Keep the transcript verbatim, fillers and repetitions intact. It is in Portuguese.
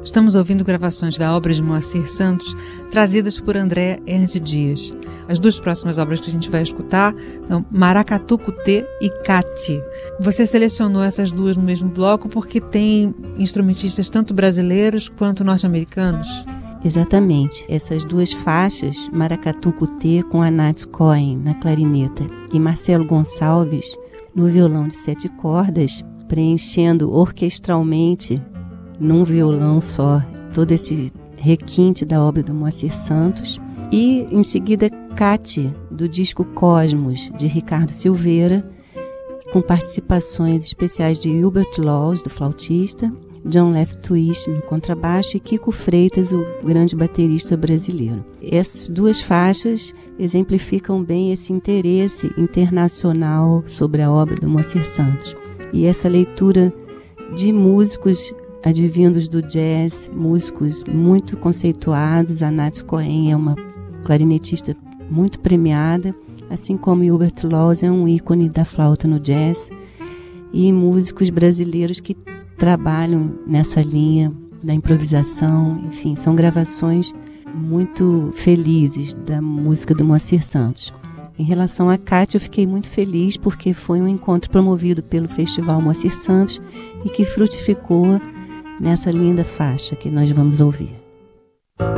Estamos ouvindo gravações da obra de Moacir Santos, trazidas por André Ernst Dias. As duas próximas obras que a gente vai escutar são Maracatu-Cutê e Cati. Você selecionou essas duas no mesmo bloco porque tem instrumentistas tanto brasileiros quanto norte-americanos? Exatamente. Essas duas faixas, Maracatu-Cutê com a Nath Cohen na clarineta e Marcelo Gonçalves no violão de sete cordas, preenchendo orquestralmente num violão só todo esse requinte da obra do Moacir Santos. E em seguida Cati, do disco Cosmos, de Ricardo Silveira, com participações especiais de Hubert Laws, do flautista, John Leftwich no contrabaixo e Kiko Freitas, o grande baterista brasileiro. Essas duas faixas exemplificam bem esse interesse internacional sobre a obra do Moacir Santos e essa leitura de músicos advindos do jazz, músicos muito conceituados. A Nath Cohen é uma clarinetista muito premiada, assim como Hubert Laws é um ícone da flauta no jazz, e músicos brasileiros que trabalham nessa linha da improvisação. Enfim, são gravações muito felizes da música do Moacir Santos. Em relação a Cati, eu fiquei muito feliz porque foi um encontro promovido pelo Festival Moacir Santos e que frutificou nessa linda faixa que nós vamos ouvir.